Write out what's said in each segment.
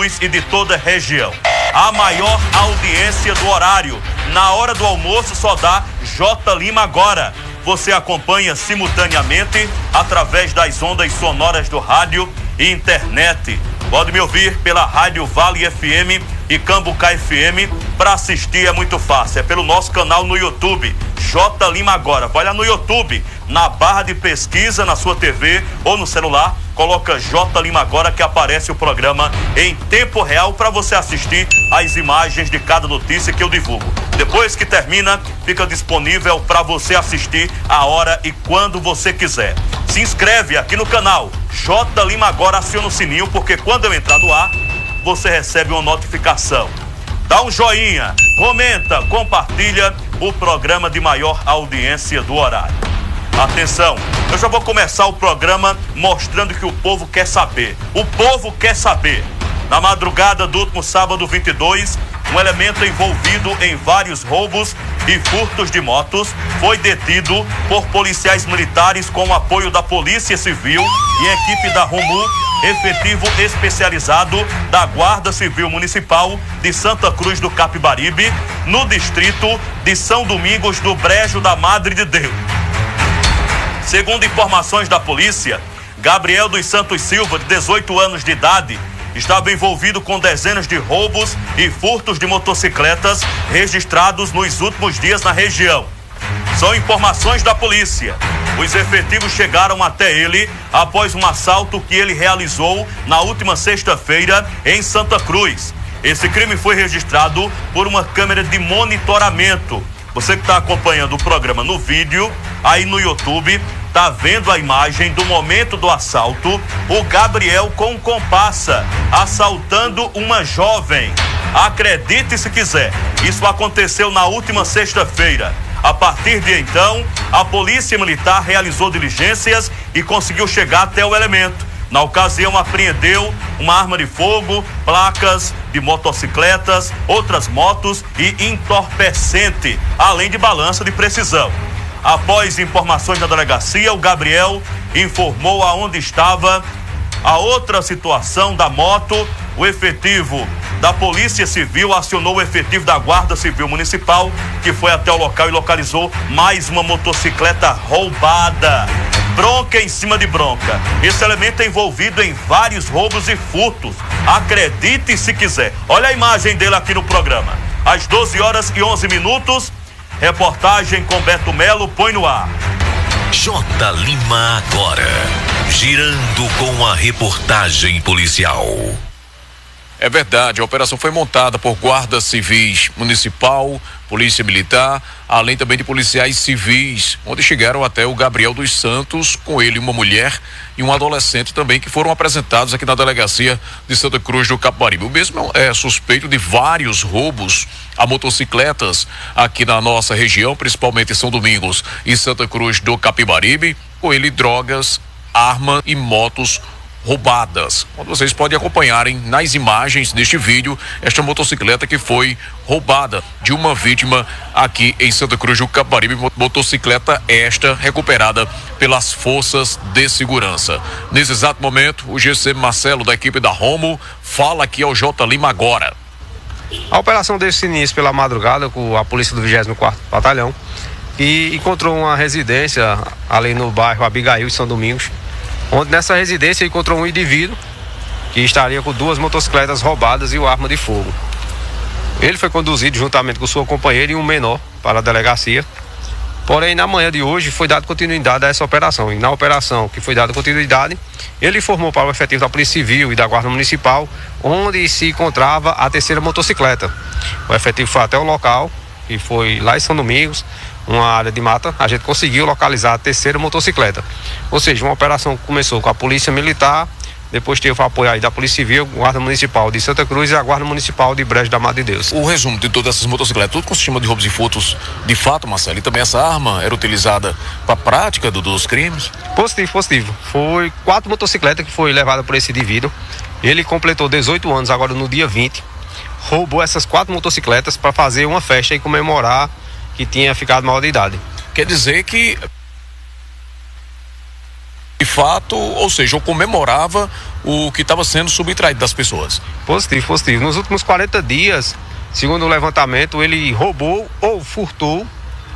Cruz e de toda a região. A maior audiência do horário. Na hora do almoço só dá J Lima Agora. Você acompanha simultaneamente através das ondas sonoras do rádio e internet. Pode me ouvir pela Rádio Vale FM e Cambucá FM. Para assistir é muito fácil, é pelo nosso canal no YouTube, J Lima Agora. Vai lá no YouTube, na barra de pesquisa na sua TV ou no celular, coloca J Lima Agora que aparece o programa em tempo real para você assistir as imagens de cada notícia que eu divulgo. Depois que termina, fica disponível para você assistir a hora e quando você quiser. Se inscreve aqui no canal J Lima Agora, aciona o sininho, porque quando eu entrar no ar, você recebe uma notificação. Dá um joinha, comenta, compartilha o programa de maior audiência do horário. Atenção, eu já vou começar o programa mostrando que o povo quer saber. O povo quer saber. Na madrugada do último sábado 22, um elemento envolvido em vários roubos e furtos de motos foi detido por policiais militares com o apoio da Polícia Civil e equipe da ROMU, efetivo especializado da Guarda Civil Municipal de Santa Cruz do Capibaribe, no distrito de São Domingos do Brejo da Madre de Deus. Segundo informações da polícia, Gabriel dos Santos Silva, de 18 anos de idade, estava envolvido com dezenas de roubos e furtos de motocicletas registrados nos últimos dias na região. São informações da polícia. Os efetivos chegaram até ele após um assalto que ele realizou na última sexta-feira em Santa Cruz. Esse crime foi registrado por uma câmera de monitoramento. Você que está acompanhando o programa no vídeo, aí no YouTube, está vendo a imagem do momento do assalto. O Gabriel com comparsa assaltando uma jovem. Acredite se quiser, isso aconteceu na última sexta-feira. A partir de então, a Polícia Militar realizou diligências e conseguiu chegar até o elemento. Na ocasião, apreendeu uma arma de fogo, placas de motocicletas, outras motos e entorpecente, além de balança de precisão. Após informações da delegacia, o Gabriel informou aonde estava a outra situação da moto. O efetivo da Polícia Civil acionou o efetivo da Guarda Civil Municipal, que foi até o local e localizou mais uma motocicleta roubada. Bronca em cima de bronca. Esse elemento é envolvido em vários roubos e furtos. Acredite se quiser. Olha a imagem dele aqui no programa. Às 12h11, reportagem com Beto Melo, põe no ar. J Lima Agora, girando com a reportagem policial. É verdade, a operação foi montada por Guarda Civis Municipal, Polícia Militar, além também de policiais civis, onde chegaram até o Gabriel dos Santos, com ele uma mulher e um adolescente também, que foram apresentados aqui na delegacia de Santa Cruz do Capibaribe. O mesmo é suspeito de vários roubos a motocicletas aqui na nossa região, principalmente em São Domingos e Santa Cruz do Capibaribe, com ele drogas, armas e motos roubadas. Como vocês podem acompanharem nas imagens deste vídeo, esta motocicleta que foi roubada de uma vítima aqui em Santa Cruz do Capibaribe, motocicleta esta recuperada pelas forças de segurança. Nesse exato momento, o GC Marcelo da equipe da ROMU fala aqui ao J Lima Agora. A operação deu início pela madrugada com a polícia do 24º Batalhão e encontrou uma residência ali no bairro Abigail, São Domingos, onde nessa residência encontrou um indivíduo que estaria com 2 motocicletas roubadas e uma arma de fogo. Ele foi conduzido juntamente com sua companheira e um menor para a delegacia. Porém, na manhã de hoje foi dada continuidade a essa operação. E na operação que foi dada continuidade, ele informou para o efetivo da Polícia Civil e da Guarda Municipal onde se encontrava a terceira motocicleta. O efetivo foi até o local, que foi lá em São Domingos, uma área de mata. A gente conseguiu localizar a terceira motocicleta. Ou seja, uma operação que começou com a Polícia Militar, depois teve o apoio aí da Polícia Civil, Guarda Municipal de Santa Cruz e a Guarda Municipal de Brejo da Madre de Deus. O resumo de todas essas motocicletas, tudo consistia de roubos e furtos de fato, Marcelo? E também essa arma era utilizada para a prática dos crimes? Positivo. Foi 4 motocicletas que foi levada por esse indivíduo. Ele completou 18 anos agora no dia 20. Roubou essas 4 motocicletas para fazer uma festa e comemorar que tinha ficado maior de idade. Quer dizer que de fato, ou seja, ou comemorava o que estava sendo subtraído das pessoas. Positivo, positivo. Nos últimos 40 dias, segundo o levantamento, ele roubou ou furtou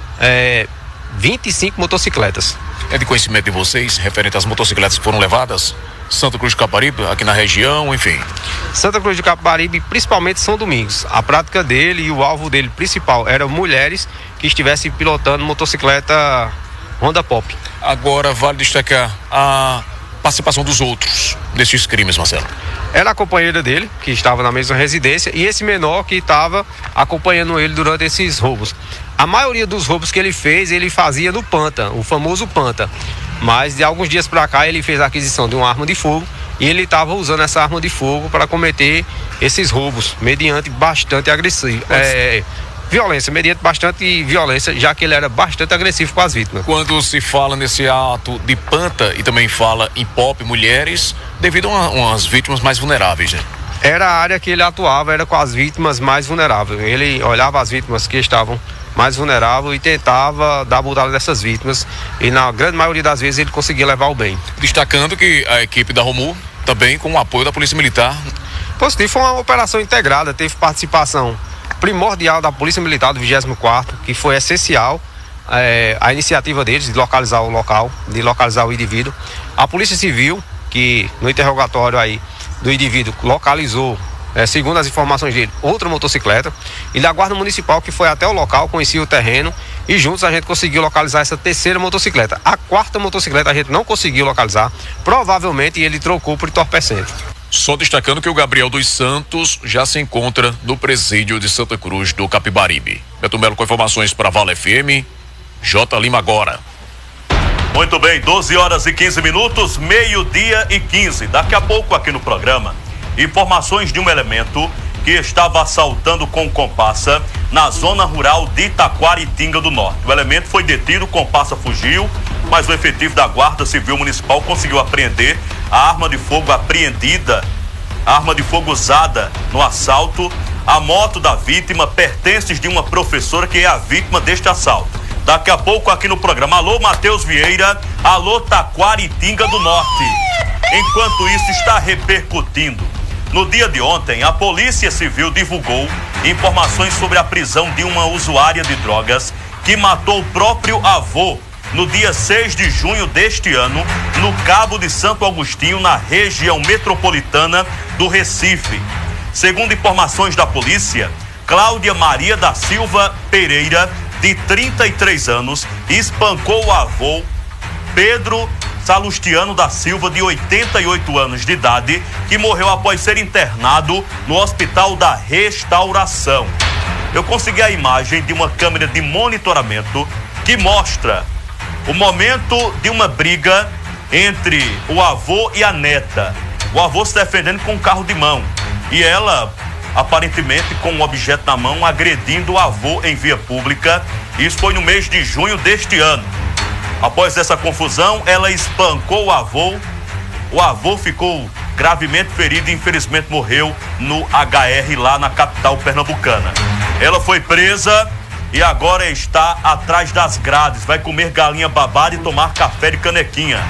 25 motocicletas. É de conhecimento de vocês, referente às motocicletas que foram levadas? Santa Cruz de Capibaribe, aqui na região, enfim. Santa Cruz de Capibaribe, principalmente São Domingos. A prática dele e o alvo dele principal eram mulheres que estivessem pilotando motocicleta Honda Pop. Agora, vale destacar a participação dos outros desses crimes, Marcelo. Era a companheira dele, que estava na mesma residência, e esse menor que estava acompanhando ele durante esses roubos. A maioria dos roubos que ele fez, ele fazia no Panta, o famoso Panta. Mas de alguns dias para cá ele fez a aquisição de uma arma de fogo e ele estava usando essa arma de fogo para cometer esses roubos, mediante bastante agressivo. Mediante bastante violência, já que ele era bastante agressivo com as vítimas. Quando se fala nesse ato de Panta e também fala em Pop, mulheres, devido a umas vítimas mais vulneráveis, né? Era a área que ele atuava, era com as vítimas mais vulneráveis. Ele olhava as vítimas que estavam mais vulneráveis e tentava dar mudada dessas vítimas, e na grande maioria das vezes ele conseguia levar o bem. Destacando que a equipe da Romu, também com o apoio da Polícia Militar. Positivo, foi uma operação integrada, teve participação primordial da Polícia Militar do 24º, que foi essencial a iniciativa deles de localizar o local, de localizar o indivíduo. A Polícia Civil, que no interrogatório aí do indivíduo localizou, segundo as informações dele, outra motocicleta, e da Guarda Municipal, que foi até o local, conhecia o terreno, e juntos a gente conseguiu localizar essa terceira motocicleta. A quarta motocicleta a gente não conseguiu localizar, provavelmente ele trocou por entorpecente. Só destacando que o Gabriel dos Santos já se encontra no presídio de Santa Cruz do Capibaribe. Beto Melo com informações para Vala FM, J. Lima agora. Muito bem, 12 horas e 15 minutos, meio-dia e 15. Daqui a pouco aqui no programa, informações de um elemento que estava assaltando com comparsa na zona rural de Itaquaritinga do Norte. O elemento foi detido, comparsa fugiu, mas o efetivo da Guarda Civil Municipal conseguiu apreender a arma de fogo apreendida, a arma de fogo usada no assalto, a moto da vítima, pertences de uma professora que é a vítima deste assalto. Daqui a pouco aqui no programa. Alô, Matheus Vieira, alô, Taquaritinga do Norte. Enquanto isso está repercutindo, no dia de ontem, a Polícia Civil divulgou informações sobre a prisão de uma usuária de drogas que matou o próprio avô no dia 6 de junho deste ano, no Cabo de Santo Agostinho, na região metropolitana do Recife. Segundo informações da polícia, Cláudia Maria da Silva Pereira, de 33 anos, espancou o avô Pedro Salustiano da Silva, de 88 anos de idade, que morreu após ser internado no Hospital da Restauração. Eu consegui a imagem de uma câmera de monitoramento que mostra o momento de uma briga entre o avô e a neta. O avô se defendendo com um carro de mão e ela, aparentemente com um objeto na mão, agredindo o avô em via pública. Isso foi no mês de junho deste ano. Após essa confusão, ela espancou o avô ficou gravemente ferido e infelizmente morreu no HR lá na capital pernambucana. Ela foi presa e agora está atrás das grades, vai comer galinha babada e tomar café de canequinha.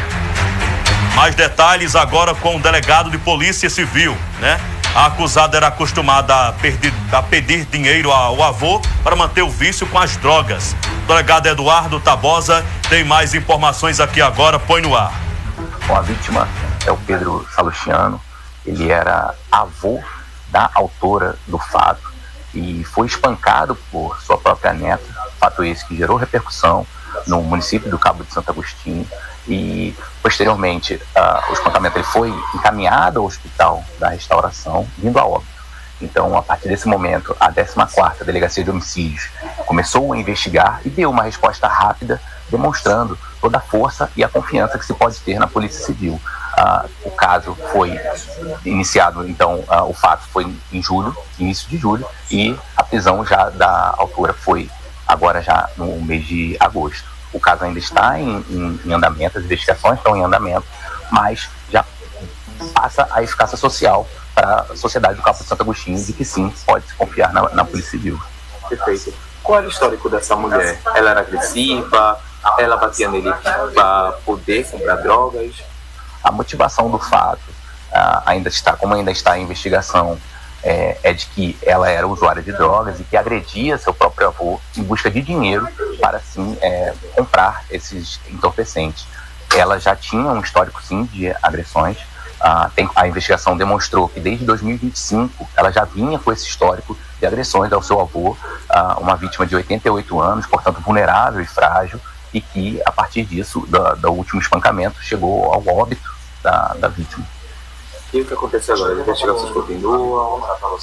Mais detalhes agora com o delegado de Polícia Civil, né? A acusada era acostumada a pedir dinheiro ao avô para manter o vício com as drogas. O delegado Eduardo Tabosa tem mais informações aqui agora, põe no ar. Bom, a vítima é o Pedro Salustiano, ele era avô da autora do fato e foi espancado por sua própria neta, fato esse que gerou repercussão no município do Cabo de Santo Agostinho. E posteriormente o espancamento ele foi encaminhado ao Hospital da Restauração, vindo a óbito. Então, a partir desse momento, a 14ª Delegacia de Homicídios começou a investigar e deu uma resposta rápida, demonstrando toda a força e a confiança que se pode ter na Polícia Civil. O caso foi iniciado, então, o fato foi em julho, início de julho, e a prisão já da autora foi agora já no mês de agosto. O caso ainda está em andamento, as investigações estão em andamento, mas já passa a eficácia social para a sociedade do Cabo de Santo Agostinho de que sim, pode se confiar na Polícia Civil. Perfeito. Qual era o histórico dessa mulher? Ela era agressiva? ela batia nele para poder comprar drogas? A motivação do fato ainda está em investigação, é de que ela era usuária de drogas e que agredia seu próprio avô em busca de dinheiro para, assim, comprar esses entorpecentes. Ela já tinha um histórico, sim, de agressões. A investigação demonstrou que desde 2025 ela já vinha com esse histórico de agressões ao seu avô, uma vítima de 88 anos, portanto vulnerável e frágil, e que a partir disso, do último espancamento, chegou ao óbito da vítima. E o que aconteceu agora? As investigações continuam?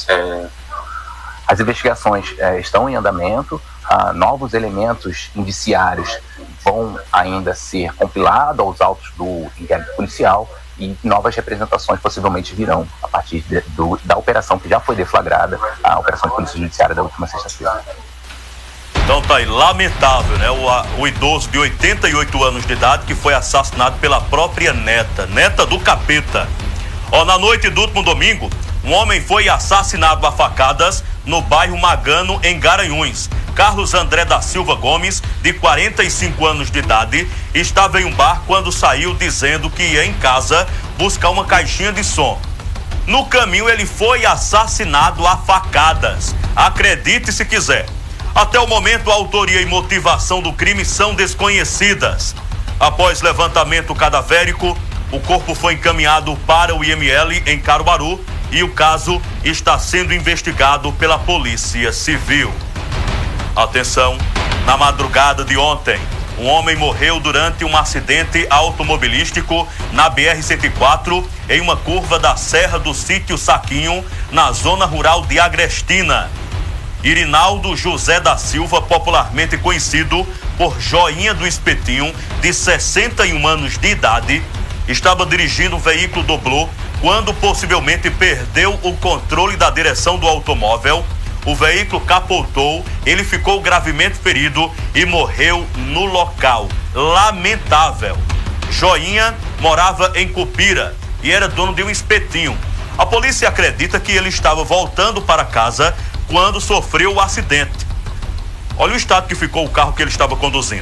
As investigações estão em andamento, novos elementos indiciários vão ainda ser compilados aos autos do inquérito policial e novas representações possivelmente virão a partir da operação que já foi deflagrada, a Operação de Polícia Judiciária da última sexta-feira. Então tá aí, lamentável, né? O idoso de 88 anos de idade que foi assassinado pela própria neta do capeta. Na noite do último domingo, um homem foi assassinado a facadas no bairro Magano, em Garanhuns. Carlos André da Silva Gomes, de 45 anos de idade, estava em um bar quando saiu dizendo que ia em casa buscar uma caixinha de som. No caminho ele foi assassinado a facadas. Acredite se quiser. Até o momento, a autoria e motivação do crime são desconhecidas. Após levantamento cadavérico, o corpo foi encaminhado para o IML em Caruaru e o caso está sendo investigado pela Polícia Civil. Atenção, na madrugada de ontem, um homem morreu durante um acidente automobilístico na BR-104 em uma curva da Serra do Sítio Saquinho, na zona rural de Agrestina. Irinaldo José da Silva, popularmente conhecido por Joinha do Espetinho, de 61 anos de idade, estava dirigindo um veículo doblô quando possivelmente perdeu o controle da direção do automóvel. O veículo capotou, ele ficou gravemente ferido e morreu no local. Lamentável. Joinha morava em Cupira e era dono de um espetinho. A polícia acredita que ele estava voltando para casa quando sofreu o acidente. Olha o estado que ficou o carro que ele estava conduzindo.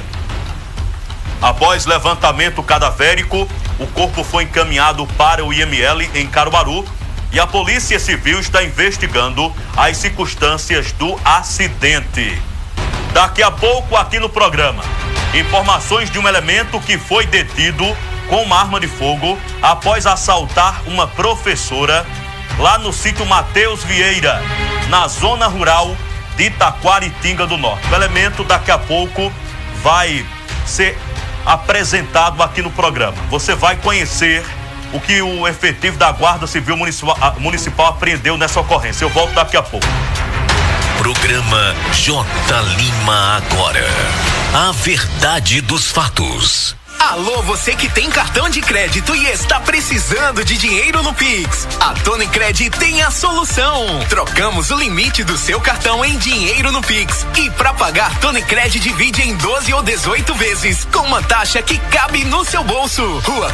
Após levantamento cadavérico, o corpo foi encaminhado para o IML em Caruaru e a Polícia Civil está investigando as circunstâncias do acidente. Daqui a pouco, aqui no programa, informações de um elemento que foi detido com uma arma de fogo após assaltar uma professora lá no sítio Mateus Vieira, na zona rural de Itaquaritinga do Norte. O elemento daqui a pouco vai ser apresentado aqui no programa. Você vai conhecer o que o efetivo da Guarda Civil Municipal apreendeu nessa ocorrência. Eu volto daqui a pouco. Programa J. Lima Agora. A verdade dos fatos. Alô, você que tem cartão de crédito e está precisando de dinheiro no Pix. A Tonicred tem a solução. Trocamos o limite do seu cartão em dinheiro no Pix. E para pagar, Tonicred divide em 12 ou 18 vezes, com uma taxa que cabe no seu bolso. Rua